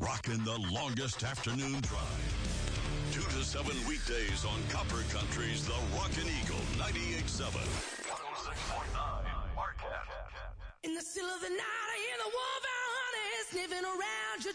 rocking the longest afternoon drive. 2 to 7 weekdays on Copper Country's The Rockin' Eagle 98.7. 106.9 Marquette. In the still of the night, I hear the wolf out hunting, sniffing around your